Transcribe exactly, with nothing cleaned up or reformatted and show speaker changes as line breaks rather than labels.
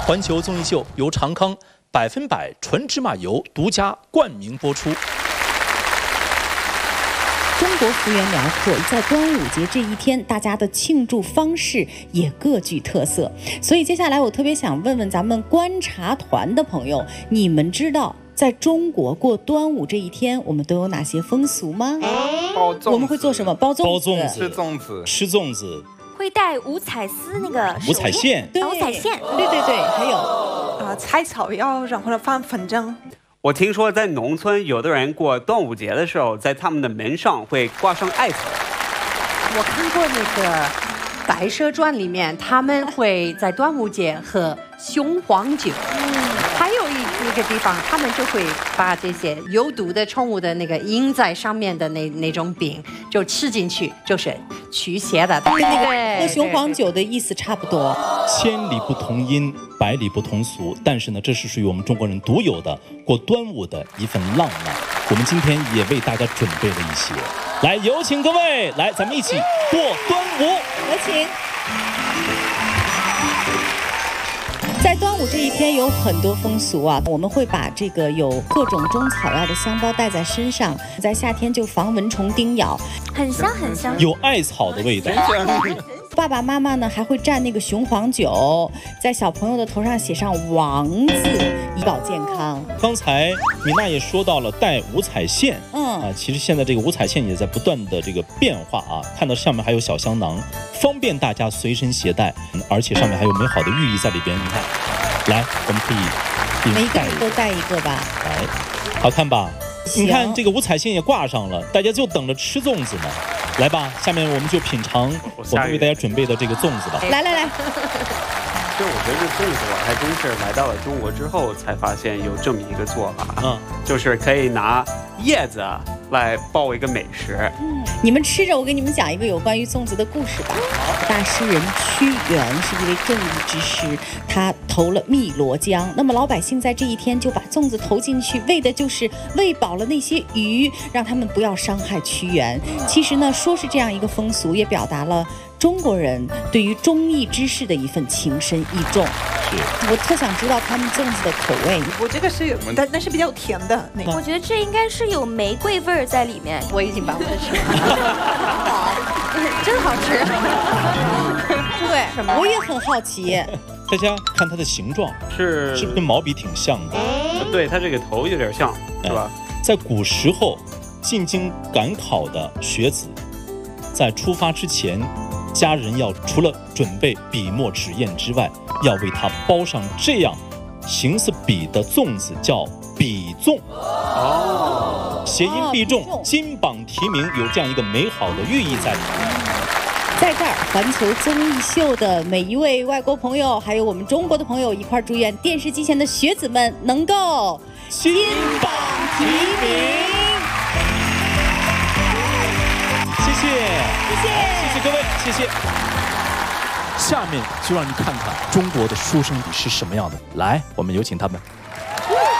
环球综艺秀由长康百分百纯芝麻油独家冠名播出。
中国幅员辽阔，在端午节这一天，大家的庆祝方式也各具特色。所以接下来我特别想问问咱们观察团的朋友，你们知道在中国过端午这一天，我们都有哪些风俗吗？
包粽子，
我们会做什么？包粽子，
包粽子，
吃粽子，
吃粽子，
会戴五彩丝那个
五彩线，
对，
五彩线，
对对对，还有
啊，采草药，然后呢放粉蒸。
我听说在农村，有的人过端午节的时候，在他们的门上会挂上艾草。
我看过那个《白蛇传》里面，他们会在端午节喝雄黄酒。嗯，还有一一个地方，他们就会把这些有毒的宠物的那个印在上面的那那种饼，就吃进去，就是驱邪的。
跟那个喝雄黄酒的意思差不多。
千里不同音，百里不同俗，但是呢，这是属于我们中国人独有的过端午的一份浪漫。我们今天也为大家准备了一些，来，有请各位，来，咱们一起过端午。
有请。在端午这一天有很多风俗啊，我们会把这个有各种中草药的香包带在身上，在夏天就防蚊虫叮咬，
很香很香，
有艾草的味道。
爸爸妈妈呢还会蘸那个雄黄酒，在小朋友的头上写上王字，以保健康。
刚才米娜也说到了带五彩线，
嗯
啊，其实现在这个五彩线也在不断的这个变化啊，看到上面还有小香囊，方便大家随身携带，而且上面还有美好的寓意在里边。你看，来，我们可以
每个人都带一个吧，
来，好看吧？你看这个五彩线也挂上了，大家就等着吃粽子呢。来吧，下面我们就品尝我们为大家准备的这个粽子吧。
来来来，
其实我觉得这粽子我还真是来到了中国之后才发现有这么一个做法，嗯，就是可以拿叶子来包一个美食。
嗯，你们吃着，我给你们讲一个有关于粽子的故事吧。大诗人屈原是一位正义之士，他投了汨罗江。那么老百姓在这一天就把粽子投进去，为的就是喂饱了那些鱼，让他们不要伤害屈原。其实呢，说是这样一个风俗，也表达了中国人对于忠义之士的一份情深意重。
是，
我特想知道他们粽子的口味。
我这个是有，但但是比较甜的那个。
我觉得这应该是有玫瑰味儿在里面。
我已经把我的吃完了，真好吃。
对，我也很好奇。
大家看它的形状，
是
是不是跟毛笔挺像的？
对，它这个头有点像，是吧？
在古时候，进京赶考的学子，在出发之前，家人要除了准备笔墨纸砚之外，要为他包上这样形似笔的粽子，叫笔粽。哦，谐音必中，金榜题名，有这样一个美好的寓意在里面。
在这儿，环球综艺秀的每一位外国朋友，还有我们中国的朋友，一块祝愿电视机前的学子们能够
金榜题名。谢谢，
谢谢，
谢谢各位，谢谢。
下面就让你看看中国的书生笔是什么样的。来，我们有请他们。